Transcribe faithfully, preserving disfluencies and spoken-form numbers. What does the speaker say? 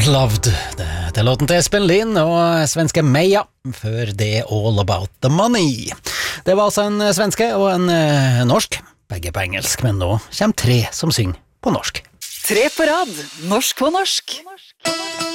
Loved. Det er låten til Espen Lind og svenske Meja. Før det All About The Money. Det var altså en svenske og en eh, norsk. Begge på engelsk, men nå kommer tre som synger på norsk. Tre på rad, norsk på norsk.